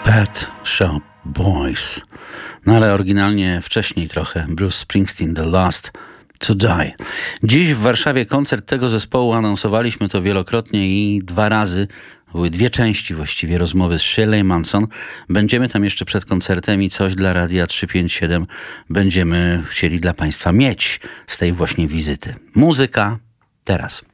Pet Shop Boys. No ale oryginalnie wcześniej trochę Bruce Springsteen, The Last to Die. Dziś w Warszawie koncert tego zespołu, anonsowaliśmy to wielokrotnie i 2 razy. Były 2 części właściwie rozmowy z Shirley Manson. Będziemy tam jeszcze przed koncertem i coś dla Radia 357 będziemy chcieli dla Państwa mieć z tej właśnie wizyty. Muzyka teraz.